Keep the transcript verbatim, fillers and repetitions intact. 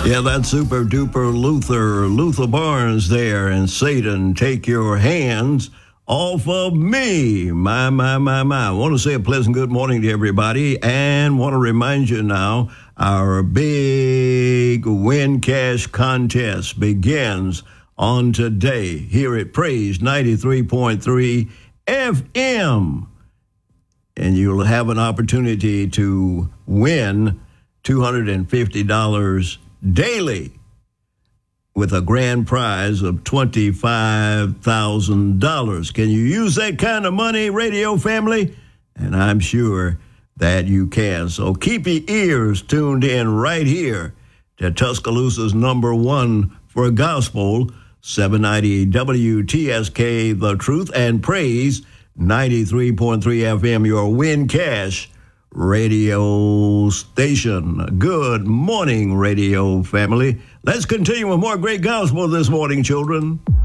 Yeah, that's super duper Luther, Luther Barnes there, and Satan, take your hands off of me. My, my, my, my. I want to say a pleasant good morning to everybody, and want to remind you now, our big Win Cash contest begins on today here at Praise ninety-three point three F M. And you'll have an opportunity to win two hundred fifty dollars daily with a grand prize of twenty-five thousand dollars. Can you use that kind of money, radio family? And I'm sure that you can. So keep your ears tuned in right here to Tuscaloosa's number one for gospel, seven ninety W T S K, The Truth, and Praise ninety-three point three F M, your Win Cash radio station. Good morning, radio family. Let's continue with more great gospel this morning, children.